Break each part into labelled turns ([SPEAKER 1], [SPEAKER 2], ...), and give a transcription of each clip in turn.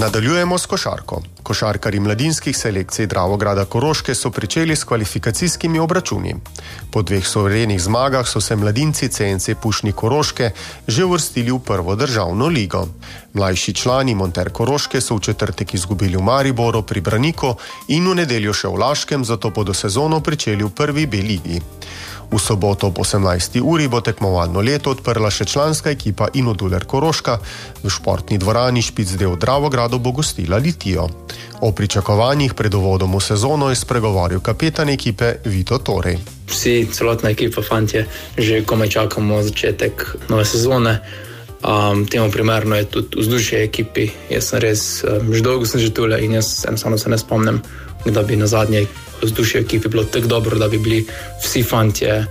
[SPEAKER 1] Nadaljujemo s košarko. Košarkarji mladinskih selekcij Dravograda Koroške so pričeli s kvalifikacijskimi obračuni. Po 2 suverenih zmagah so se mladinci CNC Pušnik Koroške že uvrstili v prvo državno ligo. Mlajši člani Monter Koroške so v četrtek izgubili v Mariboru pri Braniku in v nedeljo še v Laškem, zato bodo sezono pričeli v prvi B ligi. V soboto ob 18. uri bo tekmovalno leto odprla še članska ekipa Inoduler Koroška, v športni dvorani Špicdel Dravogradu bo gostila Litijo. O pričakovanjih pred uvodom v sezono je spregovoril kapetan ekipe Vito Torej.
[SPEAKER 2] Vsi, celotna ekipa, fantje, že komaj čakamo začetek nove sezone. Temu primerno je tudi vzdušje ekipi. Jaz sem res, že dolgo sem že tule in jaz enostavno se ne spomnim, da bi na zadnje vzdušje ekipi bilo tako dobro, da bi bili vsi fantje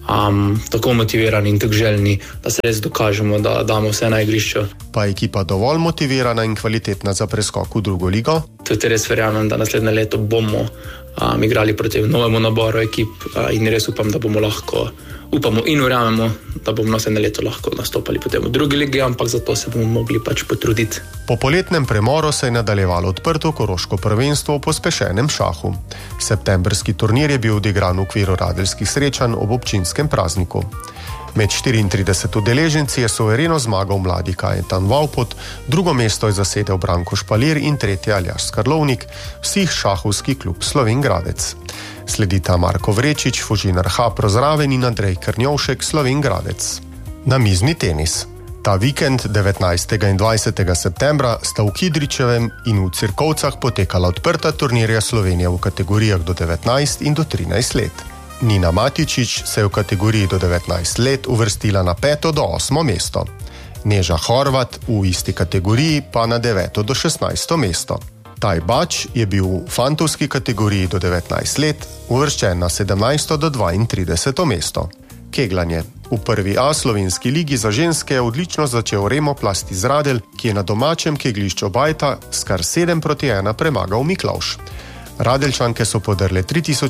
[SPEAKER 2] tako motivirani in tako željni, da se res dokažemo, da damo vse na igrišču.
[SPEAKER 1] Pa je ekipa dovolj motivirana in kvalitetna za preskok v drugo ligo?
[SPEAKER 2] Tudi res verjamem, da naslednje leto bomo igrali proti novemu naboru ekip in res upam, da bomo lahko, upamo in verjamemo, da bomo naslednje leto lahko nastopali potem v drugi ligi, ampak zato se bomo mogli pač potruditi.
[SPEAKER 1] Po poletnem premoru se je nadaljevalo odprto koroško prvenstvo v pospešenem šahu. Septembrski turnir je bil odigran v okviru radeljskih srečanj ob občinskem prazniku. Med 34 udeleženci je suvereno zmagal mladi Kajetan Vavpot, drugo mesto je zasedel Branko Špalir in tretje Aljaž Skarlovnik, vsih šahovski klub Slovenj Gradec. Sledita Marko Vrečič, Fužinar Hapro zraven in Andrej Krnjovšek, Slovenj Gradec. Namizni tenis. Ta vikend 19. in 20. septembra sta v Kidričevem in v Cirkovcah potekala odprta turnirja Slovenije v kategorijah do 19 in do 13 let. Nina Matičič se je v kategoriji do 19 let uvrstila na 5. do 8. mesto. Neža Horvat v isti kategoriji pa na 9. do 16. mesto. Taj Bač je bil v fantovski kategoriji do 19 let uvrščen na 17. do 32. mesto. Kegljanje. V prvi A slovenski ligi za ženske je odlično začel Remo Plast iz Radelj, ki je na domačem kegljišču Bajta s kar 7-1 premagal Miklavž. Radeljčanke so podrle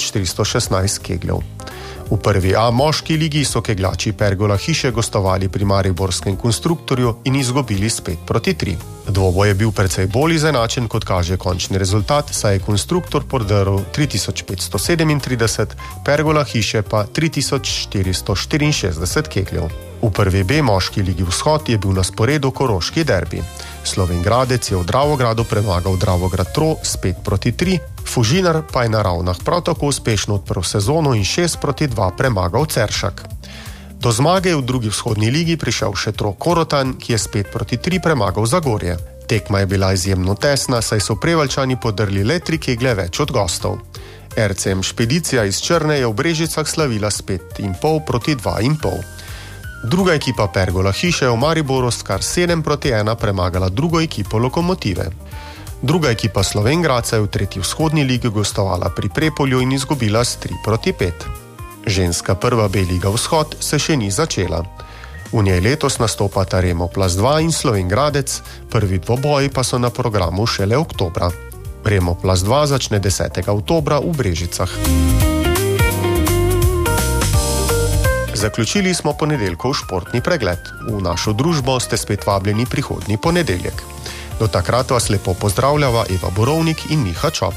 [SPEAKER 1] 3416 kegljev. V prvi A moški ligi so kegljači Pergola Hiše gostovali pri mariborskem Konstruktorju in izgubili s 5-3. Dvoboj je bil precej bolj izenačen, kot kaže končni rezultat, saj je Konstruktor podrl 3537, Pergola Hiše pa 3464 kegljev. V prvi B moški ligi Vzhod je bil na sporedu koroški derbi. Slovenj Gradec je v Dravogradu premagal Dravograd Tro s 5-3, Fužinar pa je na Ravnah prav tako uspešno odprl sezono in 6-2 premagal Ceršak. Do zmage je v drugi vzhodni ligi prišel še Tro Korotan, ki je s 5-3 premagal Zagorje. Tekma je bila izjemno tesna, saj so Prevaljčani podrli le 3 keglje več od gostov. RCM Špedicija iz Črne je v Brežicah slavila s 5,5-2,5. Druga ekipa Pergola Hiše je v Mariboru s kar 7-1 premagala drugo ekipo Lokomotive. Druga ekipa Slovenj Gradca je v tretji vzhodni ligi gostovala pri Prepolju in izgubila s 3-5. Ženska prva B liga Vzhod se še ni začela. V njej letos nastopata Remo Plast 2 in Slovenj Gradec, prvi dvoboji pa so na programu šele oktobra. Remo Plast 2 začne 10. oktobra v Brežicah. Zaključili smo ponedeljkov športni pregled. V našo družbo ste spet vabljeni prihodnji ponedeljek. Do takrat vas lepo pozdravljava Eva Borovnik in Miha Čop.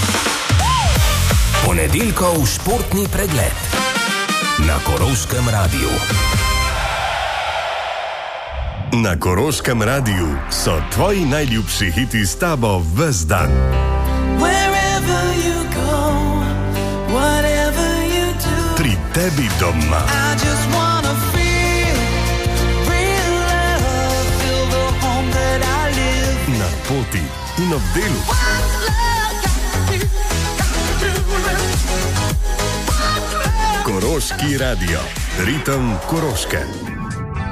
[SPEAKER 3] Ponedeljkov športni pregled na Koroškem radiju.
[SPEAKER 4] Na Koroškem radiju so tvoji najljubši hiti s tabo ves dan. Pri tebi doma. Na poti in ob delu. Koroški radio. Ritem Koroške.